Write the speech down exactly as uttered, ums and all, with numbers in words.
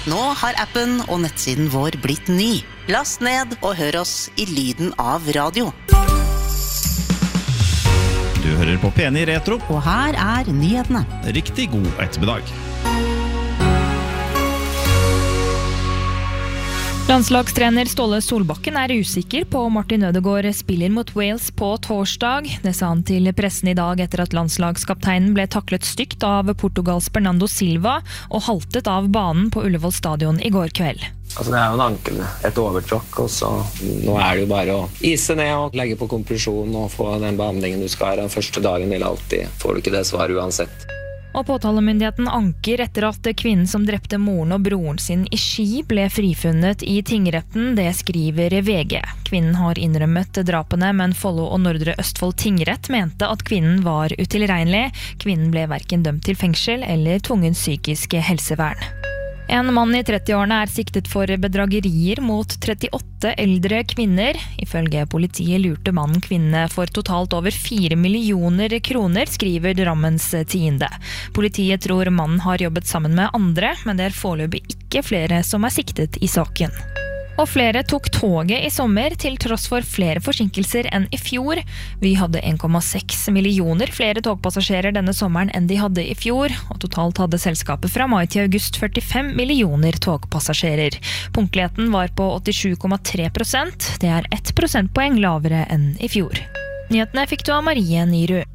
Nå har appen og nettsiden vår blitt ny. Last ned og hør oss i lyden av radio. Du hører på P ni Retro. Og her er nyhetene. Riktig god ettermiddag. Landslagstrener Ståle Solbakken er usikker på om Martin Ødegaard spiller mot Wales på torsdag. Det sa han til pressen i dag etter at landslagskapteinen ble taklet stygt av Portugals Bernardo Silva og haltet av banen på Ullevål stadion i går kveld. Altså det er jo en ankel, et overtråkk, og så nå er det jo bare å ise ned og legge på kompresjon og få den behandlingen du skal ha. Den første dagen vil alltid, får du ikke det svaret uansett. Og påtalemyndigheten anker etter at kvinnen som drepte moren og broren sin i Ski ble frifunnet i tingretten, det skriver V G. Kvinnen har innrømmet drapene, men Follo og Nordre Østfold tingrett mente at kvinnen var utilregnelig. Kvinnen ble hverken dømt til fengsel eller tvungen psykisk helsevern. En mann i trettiårene er siktet for bedragerier mot trettiåtte eldre kvinner. Ifølge politiet lurte mannen kvinnene for totalt over fire millioner kroner, skriver Drammens Tidende. Politiet tror mannen har jobbet sammen med andre, men det er foreløpig ikke flere som er siktet i saken. Og flere tok toget i sommer til tross for flere forsinkelser enn i fjor. Vi hadde en komma seks millioner flere togpassasjerer denne sommeren enn de hadde i fjor, og totalt hadde selskapet fra mai til august førtifem millioner togpassasjerer. Punktligheten var på åttisju komma tre prosent. Det er ett prosentpoeng lavere enn i fjor. Nyhetene fikk du av Marie Nyrud.